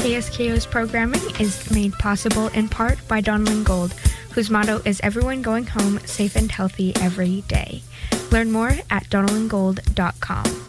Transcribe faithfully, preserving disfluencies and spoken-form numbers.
K S K O's programming is made possible in part by Donlin Gold, whose motto is everyone going home safe and healthy every day. Learn more at donlin gold dot com.